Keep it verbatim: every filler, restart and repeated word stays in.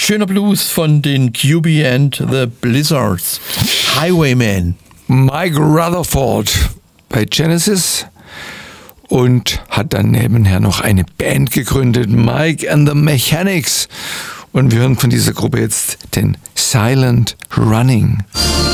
schöner Blues von den Q B and the Blizzards. Highwayman. Mike Rutherford bei Genesis und hat dann nebenher noch eine Band gegründet, Mike and the Mechanics. Und wir hören von dieser Gruppe jetzt den Silent Running.